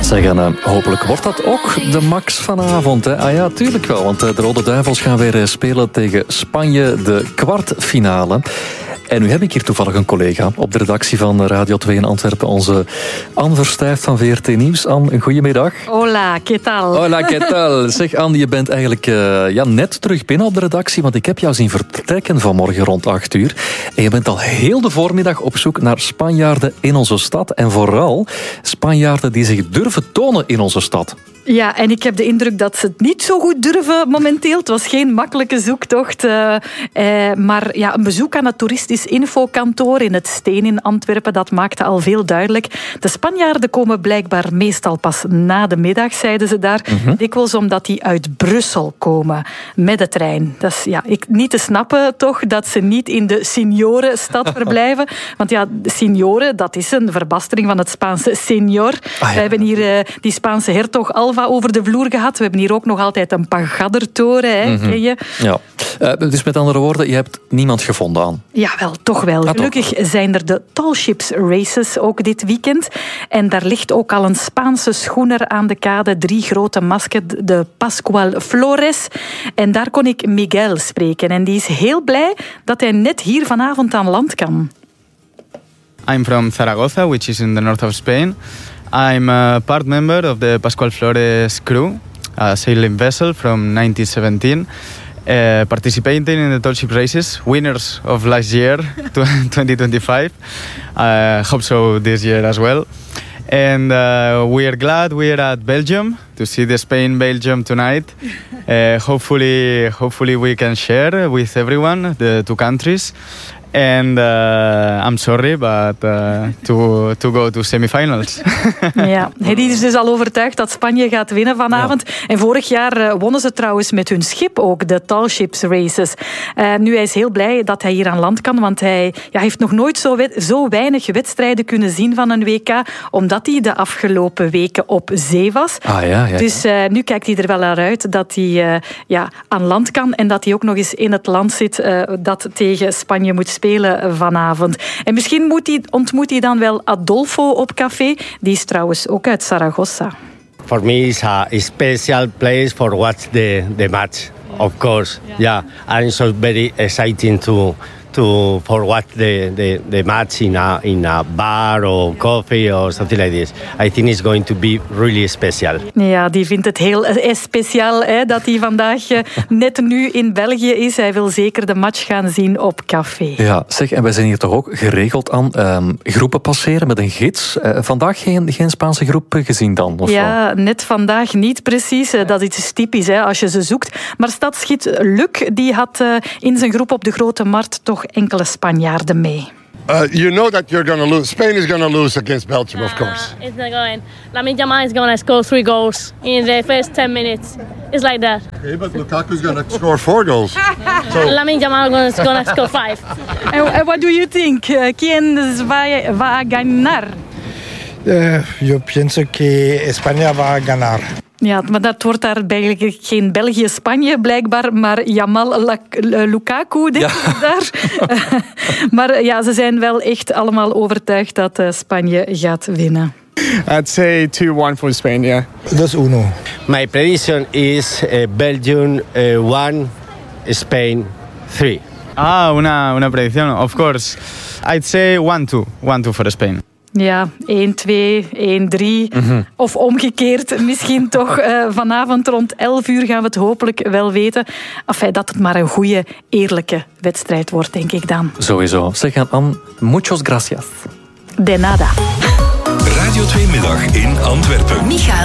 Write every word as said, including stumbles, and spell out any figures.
Zeg, en uh, hopelijk wordt dat ook de max vanavond. Hè? Ah ja, tuurlijk wel, want uh, de Rode Duivels gaan weer uh, spelen tegen Spanje, de kwartfinale. En nu heb ik hier toevallig een collega op de redactie van Radio twee in Antwerpen, onze Anne Verstuyft van V R T Nieuws. Anne, een goedemiddag. Hola, ¿qué tal? Hola, ¿qué tal? Zeg, Anne, je bent eigenlijk uh, ja, net terug binnen op de redactie, want ik heb jou zien vertrekken vanmorgen rond acht uur. En je bent al heel de voormiddag op zoek naar Spanjaarden in onze stad. En vooral Spanjaarden die zich durven tonen in onze stad. Ja, en ik heb de indruk dat ze het niet zo goed durven momenteel. Het was geen makkelijke zoektocht. Uh, uh, maar ja, een bezoek aan het toeristisch infokantoor in het Steen in Antwerpen, dat maakte al veel duidelijk. De Spanjaarden komen blijkbaar meestal pas na de middag, zeiden ze daar. Mm-hmm. Dikwijls omdat die uit Brussel komen met de trein. Dat is ja, ik, niet te snappen toch dat ze niet in de Signorenstad verblijven. Want ja, de Signoren, dat is een verbastering van het Spaanse señor. Ah, ja. We hebben hier uh, die Spaanse hertog Alva over de vloer gehad. We hebben hier ook nog altijd een Pagadertoren, hè, mm-hmm. ken je? Ja. Uh, dus met andere woorden, je hebt niemand gevonden aan. Ja, wel, toch wel. Ah, Gelukkig toch. Zijn er de Tall Ships Races ook dit weekend. En daar ligt ook al een Spaanse schoener aan de kade. Drie grote masken, de Pascual Flores. En daar kon ik Miguel spreken. En die is heel blij dat hij net hier vanavond aan land kan. I'm from Zaragoza, which is in the north of Spain. I'm a part member of the Pascual Flores crew, a sailing vessel from nineteen seventeen, uh, participating in the tall ship races, winners of last year, twenty twenty-five. I uh, hope so this year as well. And uh, we are glad we are at Belgium to see the Spain-Belgium tonight. Uh, hopefully, hopefully we can share with everyone, the two countries. And uh, I'm sorry, but uh, to, to go to semifinals. Ja, hij is dus al overtuigd dat Spanje gaat winnen vanavond. Ja. En vorig jaar uh, wonnen ze trouwens met hun schip ook, de Tall Ships Races. Uh, nu, hij is heel blij dat hij hier aan land kan, want hij ja, heeft nog nooit zo, wet, zo weinig wedstrijden kunnen zien van een W K, omdat hij de afgelopen weken op zee was. Ah, ja, ja. Dus uh, nu kijkt hij er wel naar uit dat hij uh, ja, aan land kan en dat hij ook nog eens in het land zit uh, dat tegen Spanje moet spelen vanavond. En misschien moet hij, ontmoet hij dan wel Adolfo op café. Die is trouwens ook uit Zaragoza. For me it's a special place for watch the, the match, of course. Yeah, yeah. And it's so very exciting to to for watch the, the, the match in a in a bar or coffee or something like this. I think it's going to be really special. Ja, die vindt het heel eh, speciaal hè, dat hij vandaag eh, net nu in België is. Hij wil zeker de match gaan zien op café. Ja, zeg, en wij zijn hier toch ook geregeld aan um, groepen passeren met een gids. Uh, vandaag geen, geen Spaanse groep gezien dan? Of ja, wel? Net vandaag niet precies. Uh, dat is typisch hè, als je ze zoekt. Maar stadsgids Luc die had uh, in zijn groep op de Grote Markt toch enkele Spanjaarden mee. Uh, you know that you're going to lose. Spain is going to lose against Belgium, of course. Uh, it's not going. Lamine Yamal is going to score three goals in the first ten minutes. It's like that. Okay, but Lukaku's going to score four goals. So. Lamine Yamal is going to score five. And, and what do you think? Uh, ¿Quién va, va a ganar? Uh, yo pienso que España va a ganar. Ja, maar dat wordt daar eigenlijk geen België-Spanje blijkbaar, maar Jamal Lukaku, denk ik ja. daar. Maar ja, ze zijn wel echt allemaal overtuigd dat Spanje gaat winnen. I'd say two one for Spain, yeah. Dos uno. My prediction is uh, Belgium uh, one, Spain three. Ah, una, una predicción, of course. I'd say one two. one two for Spain. Ja, één twee, één drie. Mm-hmm. Of omgekeerd, misschien toch. Uh, vanavond rond elf uur gaan we het hopelijk wel weten. Enfin, dat het maar een goede, eerlijke wedstrijd wordt, denk ik dan. Sowieso. Zeg aan Anne, muchos gracias. De nada. Radio twee Middag in Antwerpen. Michael